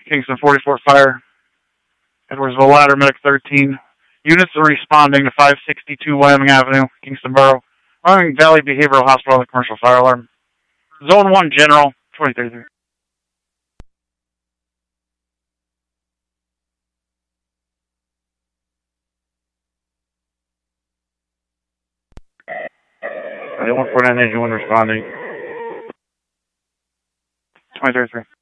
Kingston 44 Fire. Edwardsville Ladder, Medic 13. Units are responding to 562 Wyoming Avenue, Kingston Borough. Wyoming Valley Behavioral Hospital, the commercial fire alarm. Zone 1 General, 2033. I 149 engine 1 responding. 2033.